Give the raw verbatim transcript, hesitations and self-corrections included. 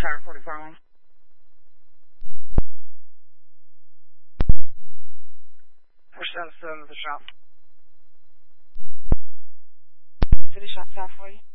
Tower forty-four one. Push down the seven of the shop. City shop south for you.